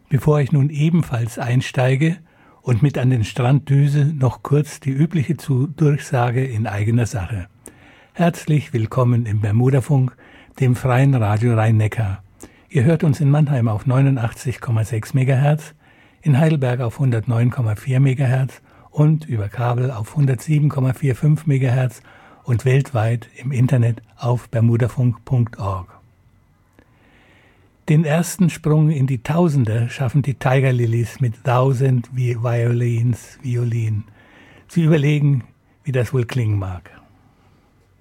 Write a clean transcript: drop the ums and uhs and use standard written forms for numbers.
Bevor ich nun ebenfalls einsteige und mit an den Strand düse, noch kurz die übliche Durchsage in eigener Sache. Herzlich willkommen im Bermudafunk, dem freien Radio Rhein-Neckar. Ihr hört uns in Mannheim auf 89,6 MHz, in Heidelberg auf 109,4 MHz und über Kabel auf 107,45 MHz und weltweit im Internet auf bermudafunk.org. Den ersten Sprung in die Tausender schaffen die Tiger Lilies mit 1000 Violin. Sie überlegen, wie das wohl klingen mag.